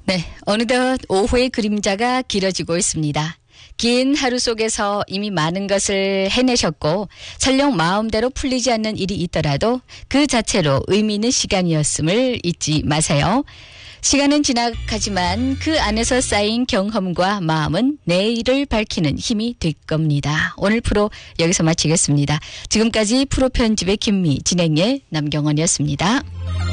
네, 어느덧 오후의 그림자가 길어지고 있습니다. 긴 하루 속에서 이미 많은 것을 해내셨고 설령 마음대로 풀리지 않는 일이 있더라도 그 자체로 의미 있는 시간이었음을 잊지 마세요. 시간은 지나가지만 그 안에서 쌓인 경험과 마음은 내일을 밝히는 힘이 될 겁니다. 오늘 프로 여기서 마치겠습니다. 지금까지 프로 편집의 김미, 진행의 남경원이었습니다.